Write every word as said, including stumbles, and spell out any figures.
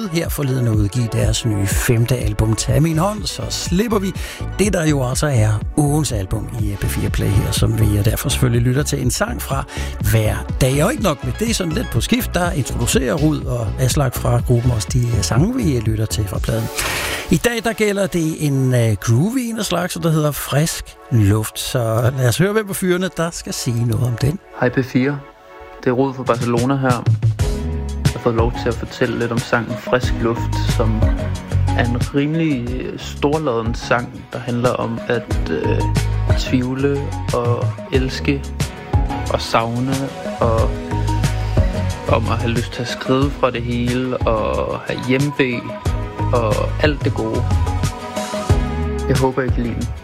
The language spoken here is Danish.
her forleden at udgive deres nye femte album, Tag min hånd, så slipper vi det, der jo altså er ugens album i P fire Play her, som vi derfor selvfølgelig lytter til en sang fra hver dag. Og ikke nok med det, sådan lidt på skift, der introducerer Rud og Aslak fra gruppen også de sange, vi lytter til fra pladen. I dag der gælder det en uh, groovy en af slags, der hedder Frisk Luft, så lad os høre, hvem på fyrene, der skal sige noget om den. Hej P fire, det er Rud fra Barcelona her. Jeg har fået lov til at fortælle lidt om sangen Frisk Luft, som er en rimelig storladen sang, der handler om at øh, tvivle og elske og savne og om at have lyst til at skride fra det hele og have hjemve og alt det gode. Jeg håber, I kan lide den.